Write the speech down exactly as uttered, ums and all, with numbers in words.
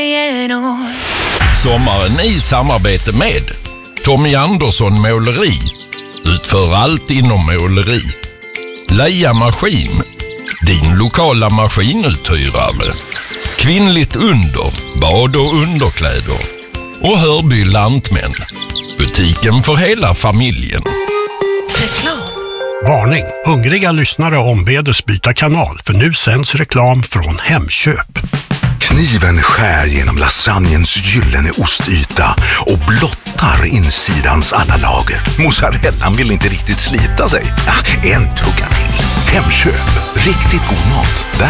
Sommaren i samarbete med Tommy Andersson Måleri. Utför allt inom måleri. Leia Maskin, din lokala maskinuthyrare. Kvinnligt under, bad och underkläder. Och Hörby Lantmän, butiken för hela familjen. Reklam. Varning, hungriga lyssnare ombedes byta kanal, för nu sänds reklam från Hemköp. Kniven skär genom lasagnens gyllene ostyta och blottar insidans alla lager. Mozzarellan vill inte riktigt slita sig. Ja, en tugga till. Hemköp, riktigt god mat. Där